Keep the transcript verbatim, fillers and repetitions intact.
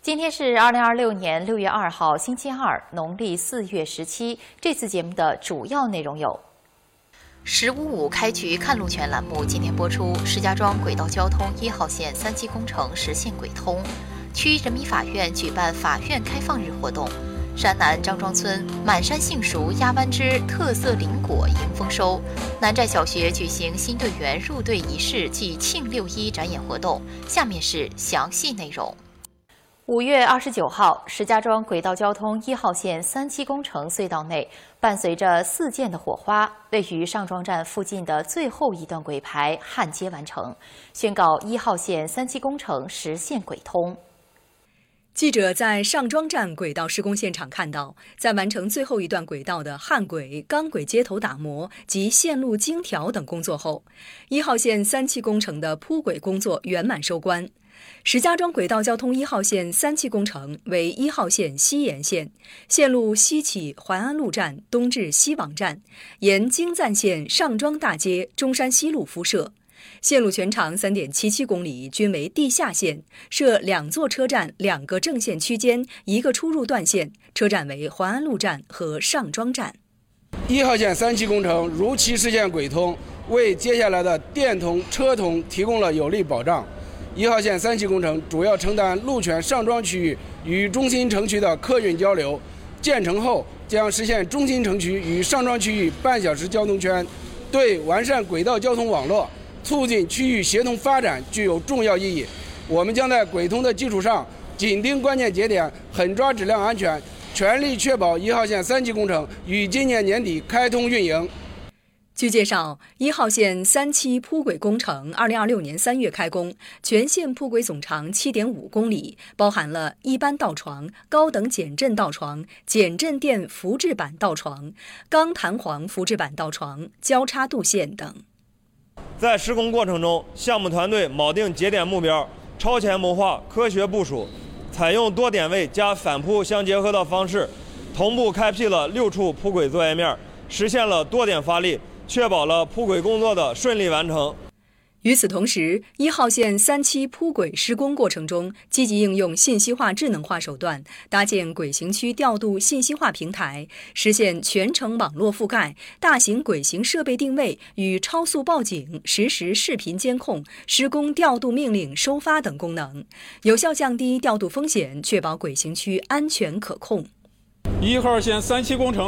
今天是二零二六年六月二号，星期二，农历四月十七。这次节目的主要内容有：十五五开局看路权栏目今天播出，石家庄轨道交通一号线三期工程实现轨通；区人民法院举办法院开放日活动；山南张庄村满山杏熟压弯枝特色林果迎丰收；南寨小学举行新队员入队仪式暨庆六一展演活动。下面是详细内容。五月二十九号，石家庄轨道交通一号线三期工程隧道内，伴随着四溅的火花，位于上庄站附近的最后一段轨排焊接完成，宣告一号线三期工程实现轨通。 记者在上庄站轨道施工现场看到，在完成最后一段轨道的焊轨、钢轨接头打磨及线路精调等工作后，一号线三期工程的铺轨工作圆满收官。石家庄轨道交通一号线三期工程为一号线西延线，线路西起淮安路站东至西网站，沿京赞线上庄大街中山西路敷设。线路全长 三点七七公里，均为地下线，设两座车站、两个正线区间、一个出入段线，车站为淮安路站和上庄站。 一号线三期工程如期实现轨通，为接下来的电通、车通提供了有力保障。一号线三期工程主要承担路权上庄区域与中心城区的客运交流，建成后将实现中心城区与上庄区域半小时交通圈，对完善轨道交通网络、促进区域协同发展具有重要意义。我们将在轨通的基础上，紧盯关键节点，狠抓质量安全，全力确保一号线三期工程于今年年底开通运营。 据介绍，一号线三期铺轨工程二零二六年三月开工，全线铺轨总长 七点五公里，包含了一般道床、高等减震道床、减震垫浮质板道床、钢弹簧浮质板道床、交叉渡线等。 在施工过程中，项目团队铆定节点目标，超前谋划，科学部署，采用多点位加反铺相结合的方式，同步开辟了六处铺轨作业面，实现了多点发力，确保了铺轨工作的顺利完成。 与此同时，一号线三期铺轨施工过程中，积极应用信息化智能化手段，搭建轨行区调度信息化平台，实现全程网络覆盖、大型轨行设备定位与超速报警、实时视频监控、施工调度命令收发等功能，有效降低调度风险，确保轨行区安全可控。 一号线三期工程